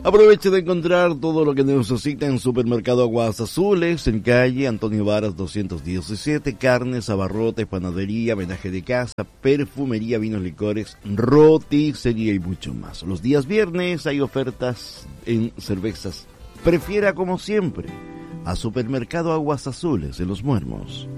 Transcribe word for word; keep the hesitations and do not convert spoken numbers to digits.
Aproveche de encontrar todo lo que necesita en Supermercado Aguas Azules, en calle Antonio Varas doscientos diecisiete, carnes, abarrotes, panadería, menaje de casa, perfumería, vinos, licores, roticería y mucho más. Los días viernes hay ofertas en cervezas. Prefiera como siempre a Supermercado Aguas Azules en Los Muermos.